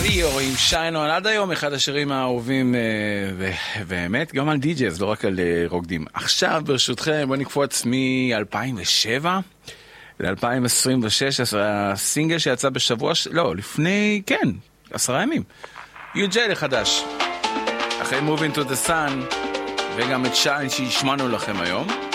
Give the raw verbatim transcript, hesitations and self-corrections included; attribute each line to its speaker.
Speaker 1: דיו עם שיינו עד היום, אחד השירים האהובים באמת גם על די-ג'יז, לא רק על רוקדים. עכשיו ברשותכם בוא נקפוץ מ-אלפיים ושבע ל-אלפיים עשרים ושש, הסינגל שיצא בשבוע, לא, לפני, כן, עשרה ימים, יו ג'יי לחדש, אחרי Moving to the Sun, וגם את שיין שהשמענו לכם היום.